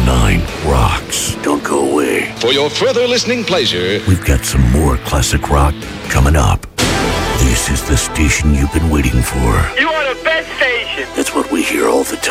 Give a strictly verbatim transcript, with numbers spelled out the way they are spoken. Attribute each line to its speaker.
Speaker 1: nine rocks. Don't go away.
Speaker 2: For your further listening pleasure,
Speaker 1: we've got some more classic rock coming up. This is the station you've been waiting for.
Speaker 3: You are the best station.
Speaker 1: That's what we hear all the time.